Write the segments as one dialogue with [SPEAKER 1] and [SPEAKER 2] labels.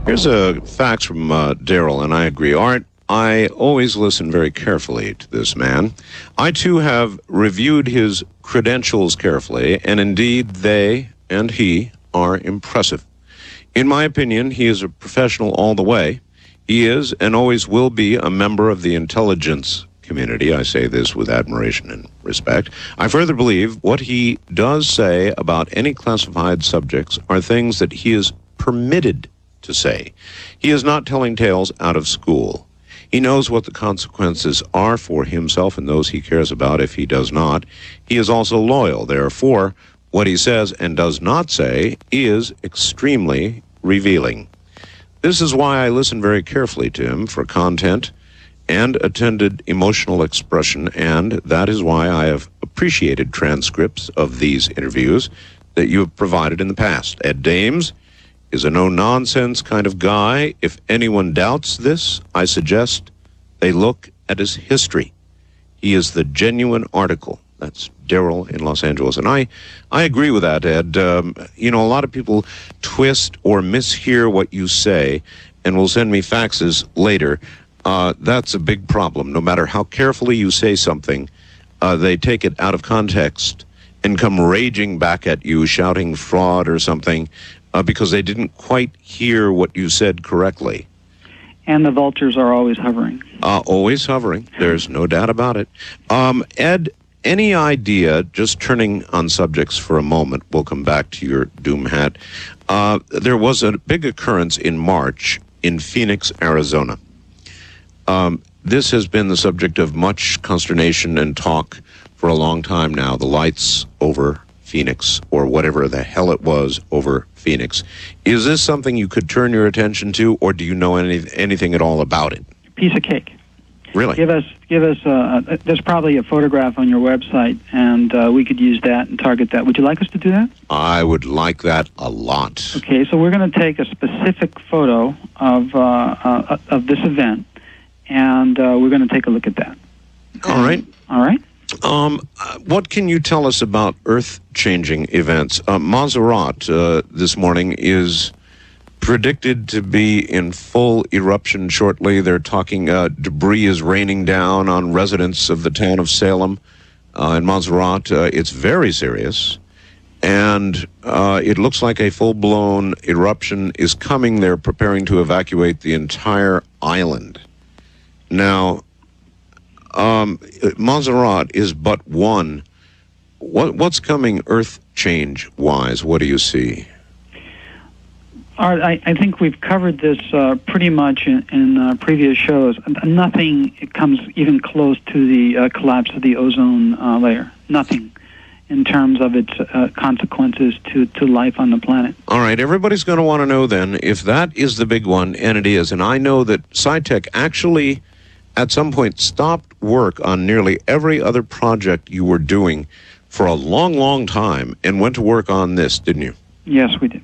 [SPEAKER 1] Here's a fax from Daryl, and I agree. Art, I always listen very carefully to this man. I, too, have reviewed his credentials carefully, and indeed they and he are impressive. In my opinion, he is a professional all the way. He is and always will be a member of the intelligence community. I say this with admiration and respect. I further believe what he does say about any classified subjects are things that he is permitted to say. He is not telling tales out of school. He knows what the consequences are for himself and those he cares about if he does not. He is also loyal. Therefore, what he says and does not say is extremely revealing. This is why I listen very carefully to him for content and attended emotional expression, and that is why I have appreciated transcripts of these interviews that you have provided in the past. Ed Dames is a no-nonsense kind of guy. If anyone doubts this, I suggest they look at his history. He is the genuine article. That's Daryl in Los Angeles. And I agree with that, Ed. A lot of people twist or mishear what you say and will send me faxes later. That's a big problem. No matter how carefully you say something, they take it out of context and come raging back at you, shouting fraud or something, because they didn't quite hear what you said correctly.
[SPEAKER 2] And the vultures are always hovering.
[SPEAKER 1] Always hovering. There's no doubt about it. Ed, any idea, just turning on subjects for a moment, we'll come back to your doom hat. There was a big occurrence in March in Phoenix, Arizona. This has been the subject of much consternation and talk for a long time now. The lights over Phoenix, or whatever the hell it was over Phoenix. Is this something you could turn your attention to, or do you know anything at all about it?
[SPEAKER 2] Piece of cake.
[SPEAKER 1] Really?
[SPEAKER 2] Give us. There's probably a photograph on your website, and we could use that and target that. Would you like us to do that?
[SPEAKER 1] I would like that a lot.
[SPEAKER 2] Okay, so we're going to take a specific photo of this event, and we're going to take a look at that.
[SPEAKER 1] All right.
[SPEAKER 2] All right.
[SPEAKER 1] What can you tell us about earth-changing events? Montserrat this morning is predicted to be in full eruption shortly. They're talking debris is raining down on residents of the town of Salem in Montserrat. It's very serious, and it looks like a full-blown eruption is coming. They're preparing to evacuate the entire island. Now, Montserrat is but one. What's coming earth change-wise? What do you see?
[SPEAKER 2] Art, I think we've covered this pretty much in previous shows. Nothing comes even close to the collapse of the ozone layer. Nothing in terms of its consequences to life on the planet.
[SPEAKER 1] All right, everybody's going to want to know then if that is the big one, and it is. And I know that SciTech actually at some point stopped work on nearly every other project you were doing for a long, long time and went to work on this, didn't you?
[SPEAKER 2] Yes, we did.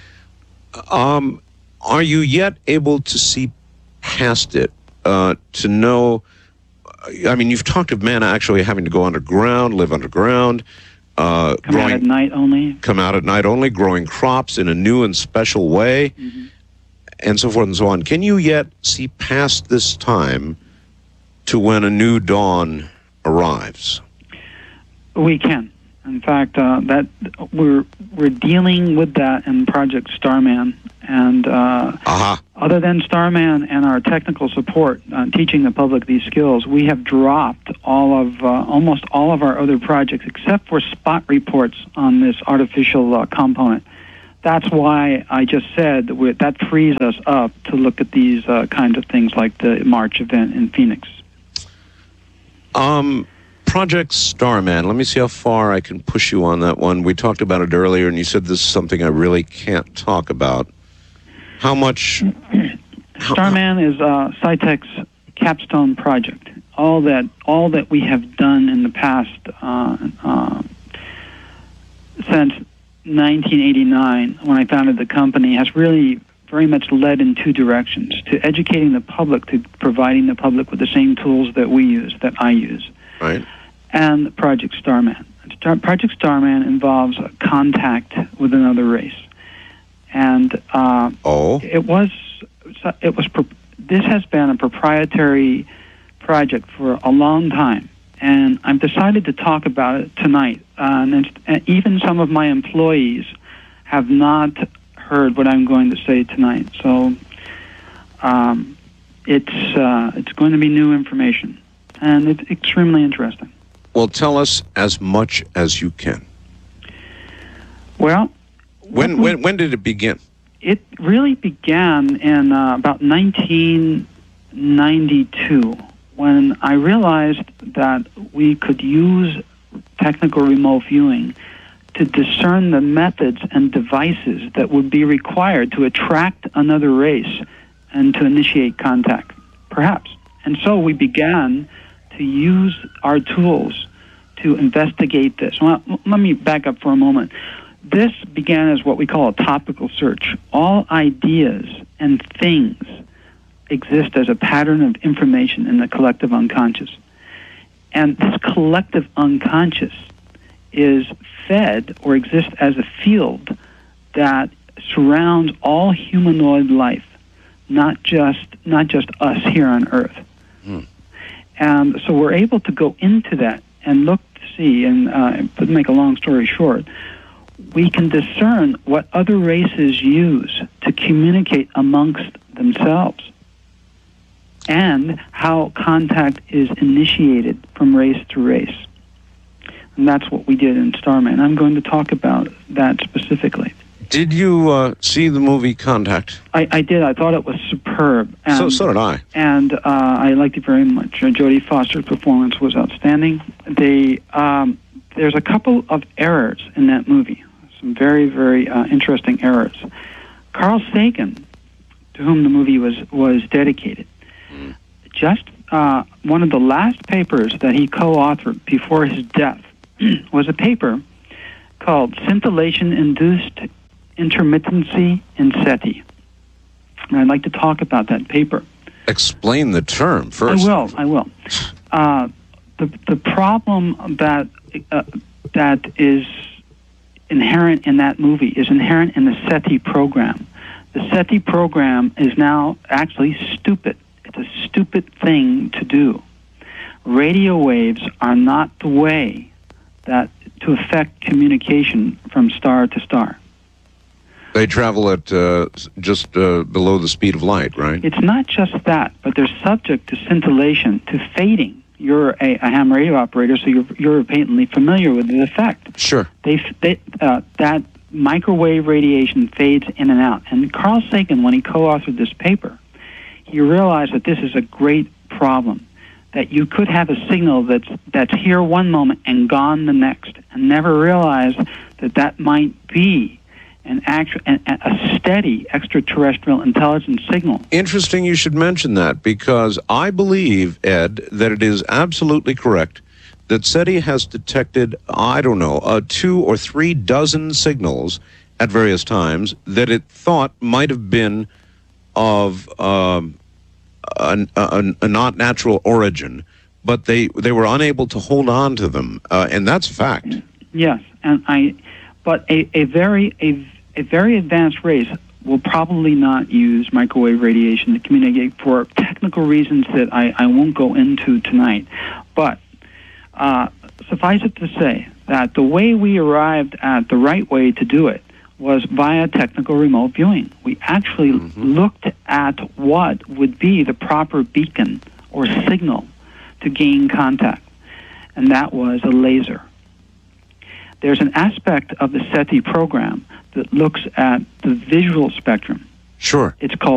[SPEAKER 1] Are you yet able to see past it, to know, I mean, you've talked of man actually having to go underground, live underground.
[SPEAKER 2] Come out at night only.
[SPEAKER 1] Come out at night only, growing crops in a new and special way, and so forth and so on. Can you yet see past this time to when a new dawn arrives?
[SPEAKER 2] We can. In fact, that we're dealing with that in Project Starman, and other than Starman and our technical support teaching the public these skills, we have dropped almost all of our other projects except for spot reports on this artificial component. That's why I just said that frees us up to look at these kinds of things like the March event in Phoenix.
[SPEAKER 1] Project Starman, let me see how far I can push you on that one. We talked about it earlier, and you said this is something I really can't talk about. How much?
[SPEAKER 2] Starman is SciTech's capstone project. All that we have done in the past since 1989, when I founded the company, has really very much led in two directions: to educating the public, to providing the public with the same tools that we use, that I use.
[SPEAKER 1] Right.
[SPEAKER 2] And Project Starman. Project Starman involves contact with another race. And it was This has been a proprietary project for a long time, and I've decided to talk about it tonight. And even some of my employees have not heard what I'm going to say tonight. So it's going to be new information, and it's extremely interesting.
[SPEAKER 1] Well, tell us as much as you can.
[SPEAKER 2] Well,
[SPEAKER 1] when did it begin?
[SPEAKER 2] It really began in about 1992, when I realized that we could use technical remote viewing to discern the methods and devices that would be required to attract another race and to initiate contact, perhaps. And so we began to use our tools to investigate this. Well, let me back up for a moment. This began as what we call a topical search. All ideas and things exist as a pattern of information in the collective unconscious. And this collective unconscious is fed or exists as a field that surrounds all humanoid life, not just us here on Earth. And so we're able to go into that and look to see, and to make a long story short, we can discern what other races use to communicate amongst themselves and how contact is initiated from race to race. And that's what we did in Starman. I'm going to talk about that specifically.
[SPEAKER 1] Did you see the movie Contact?
[SPEAKER 2] I did. I thought it was superb. And,
[SPEAKER 1] so did I.
[SPEAKER 2] And I liked it very much. Jodie Foster's performance was outstanding. There's a couple of errors in that movie. Some very, very interesting errors. Carl Sagan, to whom the movie was dedicated, just one of the last papers that he co-authored before his death was a paper called Scintillation-Induced Intermittency in SETI. And I'd like to talk about that paper.
[SPEAKER 1] Explain the term first.
[SPEAKER 2] I will. The problem that is inherent in that movie is inherent in the SETI program. The SETI program is now actually stupid. It's a stupid thing to do. Radio waves are not the way to affect communication from star to star.
[SPEAKER 1] They travel at just below the speed of light, right?
[SPEAKER 2] It's not just that, but they're subject to scintillation, to fading. You're a ham radio operator, so you're patently familiar with the effect.
[SPEAKER 1] Sure.
[SPEAKER 2] That microwave radiation fades in and out. And Carl Sagan, when he co-authored this paper, he realized that this is a great problem, that you could have a signal that's here one moment and gone the next, and never realize that might be a steady extraterrestrial intelligence signal.
[SPEAKER 1] Interesting you should mention that, because I believe, Ed, that it is absolutely correct that SETI has detected, 2 or 3 dozen signals at various times that it thought might have been of a not natural origin, but they were unable to hold on to them, and that's a fact.
[SPEAKER 2] Yes, but a very advanced race will probably not use microwave radiation to communicate for technical reasons that I won't go into tonight. But suffice it to say that the way we arrived at the right way to do it was via technical remote viewing. We actually looked at what would be the proper beacon or signal to gain contact, and that was a laser. There's an aspect of the SETI program that looks at the visual spectrum.
[SPEAKER 1] Sure.
[SPEAKER 2] It's called